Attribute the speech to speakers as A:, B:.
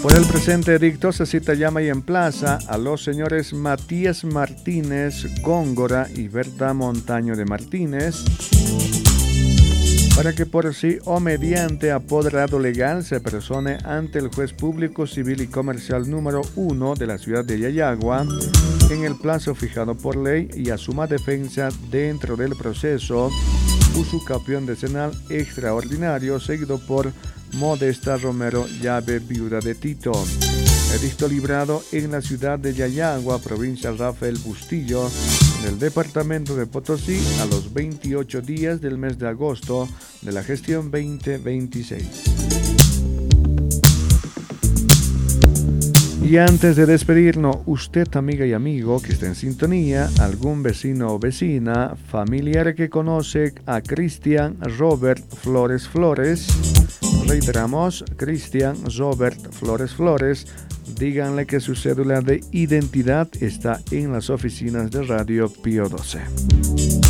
A: Por el presente edicto se cita, llama y emplaza a los señores Matías Martínez Góngora y Berta Montaño de Martínez para que por sí o mediante apoderado legal se persone ante el juez público civil y comercial número 1 de la ciudad de Yayagua en el plazo fijado por ley y asuma defensa dentro del proceso uso capión decenal extraordinario seguido por Modesta Romero Llave, viuda de Tito. Edicto librado en la ciudad de Yayagua, provincia Rafael Bustillo, del departamento de Potosí, a los 28 días del mes de agosto de la gestión 2026. Y antes de despedirnos, usted, amiga y amigo que está en sintonía, algún vecino o vecina, familiar que conoce a Cristian Robert Flores, reiteramos, Cristian Robert Flores, díganle que su cédula de identidad está en las oficinas de Radio Pío XII.